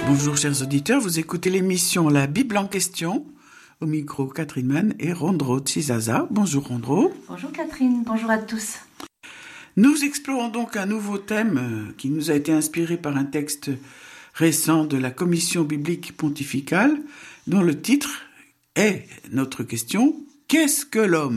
Bonjour chers auditeurs, vous écoutez l'émission La Bible en question. Au micro, Catherine Mann et Rondro Tsizaza. Bonjour Rondro. Bonjour Catherine, bonjour à tous. Nous explorons donc un nouveau thème qui nous a été inspiré par un texte récent de la Commission biblique pontificale, dont le titre est notre question « Qu'est-ce que l'homme ?»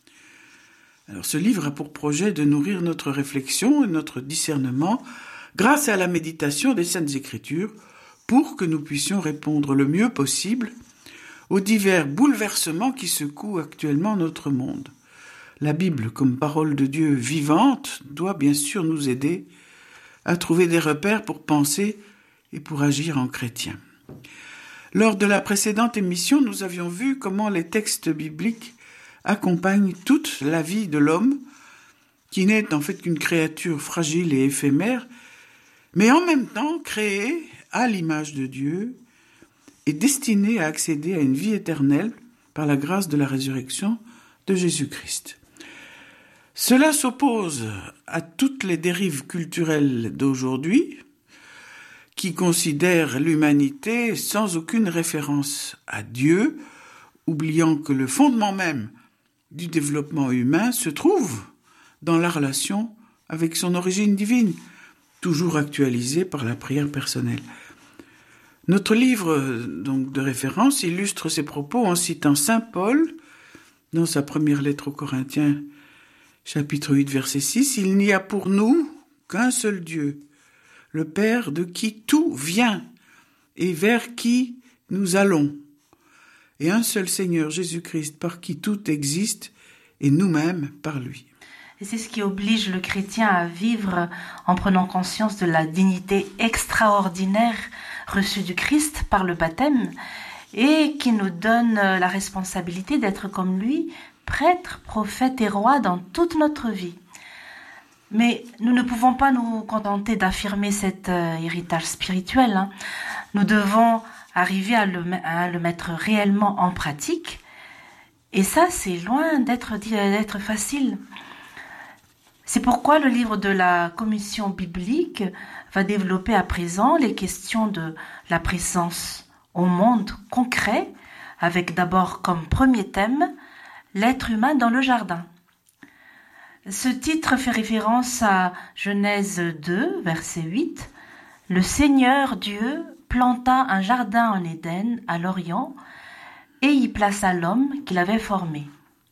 Alors ce livre a pour projet de nourrir notre réflexion et notre discernement grâce à la méditation des Saintes Écritures pour que nous puissions répondre le mieux possible aux divers bouleversements qui secouent actuellement notre monde. La Bible, comme parole de Dieu vivante, doit bien sûr nous aider à trouver des repères pour penser et pour agir en chrétien. Lors de la précédente émission, nous avions vu comment les textes bibliques accompagnent toute la vie de l'homme, qui n'est en fait qu'une créature fragile et éphémère, mais en même temps créée à l'image de Dieu et destinée à accéder à une vie éternelle par la grâce de la résurrection de Jésus-Christ. Cela s'oppose à toutes les dérives culturelles d'aujourd'hui qui considèrent l'humanité sans aucune référence à Dieu, oubliant que le fondement même du développement humain se trouve dans la relation avec son origine divine, toujours actualisée par la prière personnelle. Notre livre donc de référence illustre ces propos en citant saint Paul dans sa première lettre aux Corinthiens, chapitre 8, verset 6, « Il n'y a pour nous qu'un seul Dieu, le Père de qui tout vient et vers qui nous allons, et un seul Seigneur Jésus-Christ par qui tout existe et nous-mêmes par lui. » Et c'est ce qui oblige le chrétien à vivre en prenant conscience de la dignité extraordinaire reçue du Christ par le baptême et qui nous donne la responsabilité d'être comme lui, prêtre, prophète et roi dans toute notre vie. Mais nous ne pouvons pas nous contenter d'affirmer cet héritage spirituel. Nous devons arriver à le mettre réellement en pratique. Et ça, c'est loin d'être facile. C'est pourquoi le livre de la Commission biblique va développer à présent les questions de la présence au monde concret, avec d'abord comme premier thème l'être humain dans le jardin. Ce titre fait référence à Genèse 2, verset 8. « Le Seigneur Dieu planta un jardin en Éden, à l'Orient, et y plaça l'homme qu'il avait formé. »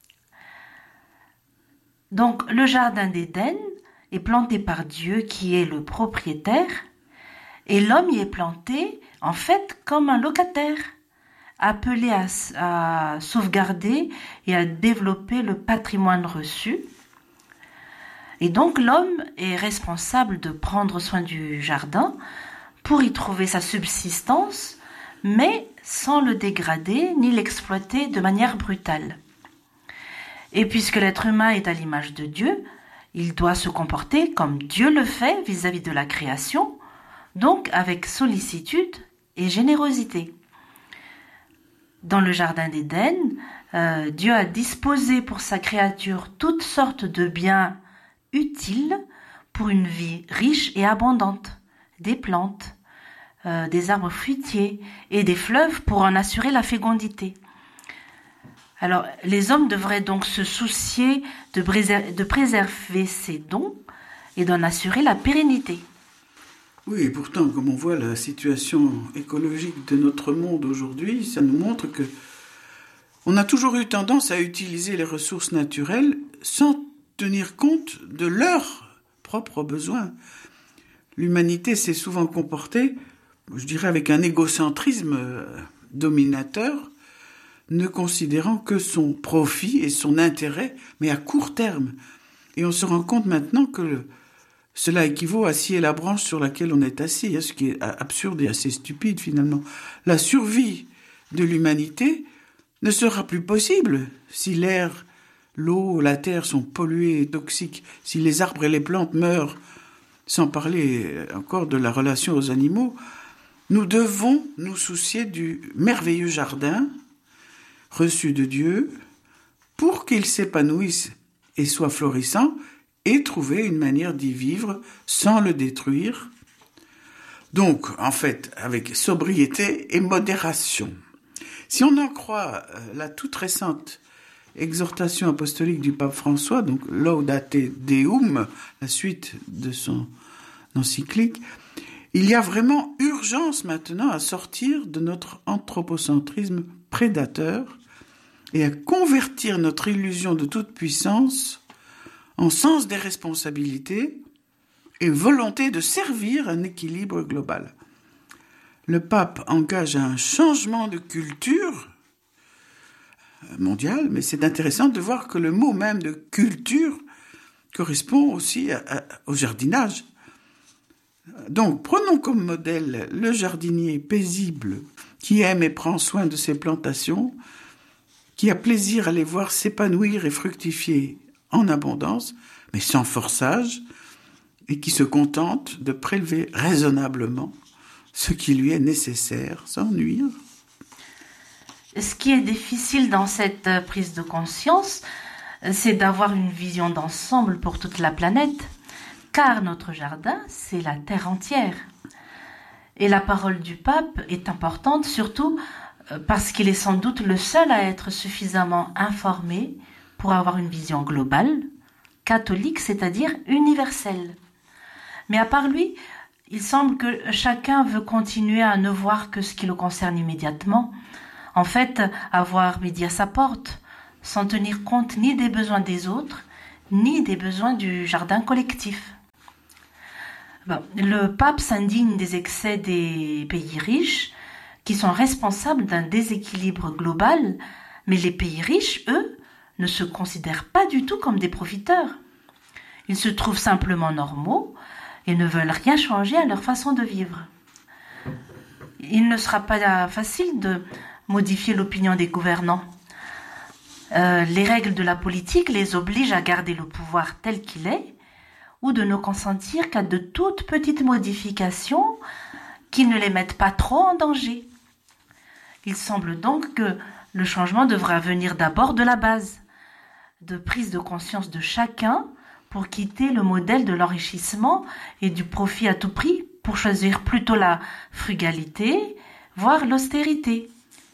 Donc, le jardin d'Éden est planté par Dieu qui est le propriétaire et l'homme y est planté, en fait, comme un locataire, appelé à sauvegarder et à développer le patrimoine reçu. Et donc, l'homme est responsable de prendre soin du jardin pour y trouver sa subsistance, mais sans le dégrader ni l'exploiter de manière brutale. Et puisque l'être humain est à l'image de Dieu, il doit se comporter comme Dieu le fait vis-à-vis de la création, donc avec sollicitude et générosité. Dans le jardin d'Éden, Dieu a disposé pour sa créature toutes sortes de biens utiles pour une vie riche et abondante, des plantes, des arbres fruitiers et des fleuves pour en assurer la fécondité. Alors, les hommes devraient donc se soucier de préserver ces dons et d'en assurer la pérennité. Oui, et pourtant, comme on voit la situation écologique de notre monde aujourd'hui, ça nous montre que on a toujours eu tendance à utiliser les ressources naturelles sans tenir compte de leurs propres besoins. L'humanité s'est souvent comportée, je dirais, avec un égocentrisme dominateur, ne considérant que son profit et son intérêt, mais à court terme. Et on se rend compte maintenant que cela équivaut à scier la branche sur laquelle on est assis, ce qui est absurde et assez stupide finalement. La survie de l'humanité ne sera plus possible si l'air, l'eau, la terre sont pollués et toxiques, si les arbres et les plantes meurent, sans parler encore de la relation aux animaux. Nous devons nous soucier du merveilleux jardin reçu de Dieu pour qu'il s'épanouisse et soit florissant et trouver une manière d'y vivre sans le détruire, Donc, en fait, avec sobriété et modération. Si on en croit la toute récente exhortation apostolique du pape François, donc Laudate Deum, la suite de son encyclique, il y a vraiment urgence maintenant à sortir de notre anthropocentrisme prédateur et à convertir notre illusion de toute puissance en sens des responsabilités et volonté de servir un équilibre global. Le pape engage un changement de culture mondiale, mais c'est intéressant de voir que le mot même de culture correspond aussi au jardinage. Donc, prenons comme modèle le jardinier paisible qui aime et prend soin de ses plantations, qui a plaisir à les voir s'épanouir et fructifier en abondance, mais sans forçage, et qui se contente de prélever raisonnablement ce qui lui est nécessaire, sans nuire. Ce qui est difficile dans cette prise de conscience, c'est d'avoir une vision d'ensemble pour toute la planète, car notre jardin, c'est la terre entière. Et la parole du pape est importante, surtout parce qu'il est sans doute le seul à être suffisamment informé pour avoir une vision globale, catholique, c'est-à-dire universelle. Mais à part lui, il semble que chacun veut continuer à ne voir que ce qui le concerne immédiatement. En fait, avoir midi à sa porte, sans tenir compte ni des besoins des autres, ni des besoins du jardin collectif. Le pape s'indigne des excès des pays riches, qui sont responsables d'un déséquilibre global, mais les pays riches, eux, ne se considèrent pas du tout comme des profiteurs. Ils se trouvent simplement normaux et ne veulent rien changer à leur façon de vivre. Il ne sera pas facile de modifier l'opinion des gouvernants. Les règles de la politique les obligent à garder le pouvoir tel qu'il est ou de ne consentir qu'à de toutes petites modifications qui ne les mettent pas trop en danger. Il semble donc que le changement devra venir d'abord de la base, de prise de conscience de chacun pour quitter le modèle de l'enrichissement et du profit à tout prix pour choisir plutôt la frugalité, voire l'austérité.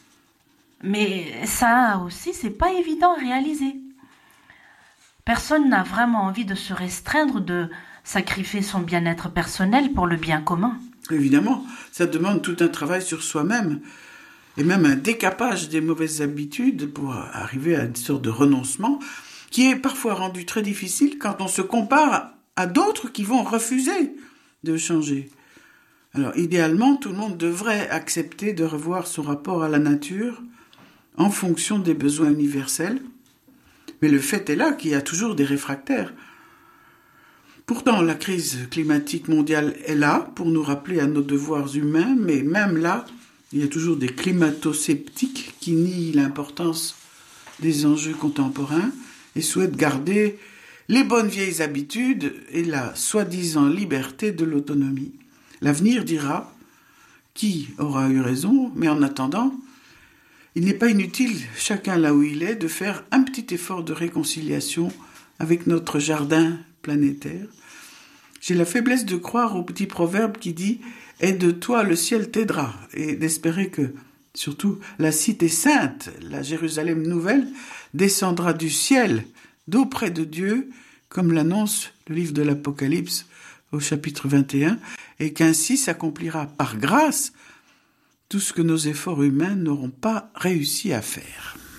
Mais ça aussi, c'est pas évident à réaliser. Personne n'a vraiment envie de se restreindre, de sacrifier son bien-être personnel pour le bien commun. Évidemment, ça demande tout un travail sur soi-même et même un décapage des mauvaises habitudes pour arriver à une sorte de renoncement qui est parfois rendu très difficile quand on se compare à d'autres qui vont refuser de changer. Alors, idéalement, tout le monde devrait accepter de revoir son rapport à la nature en fonction des besoins universels. Mais le fait est là qu'il y a toujours des réfractaires. Pourtant, la crise climatique mondiale est là pour nous rappeler à nos devoirs humains, mais même là, il y a toujours des climato-sceptiques qui nient l'importance des enjeux contemporains et souhaitent garder les bonnes vieilles habitudes et la soi-disant liberté de l'autonomie. L'avenir dira qui aura eu raison, mais en attendant, il n'est pas inutile, chacun là où il est, de faire un petit effort de réconciliation avec notre jardin planétaire. J'ai la faiblesse de croire au petit proverbe qui dit « Aide-toi, le ciel t'aidera » et d'espérer que, surtout, la cité sainte, la Jérusalem nouvelle, descendra du ciel, d'auprès de Dieu, comme l'annonce le livre de l'Apocalypse au chapitre 21, et qu'ainsi s'accomplira par grâce tout ce que nos efforts humains n'auront pas réussi à faire.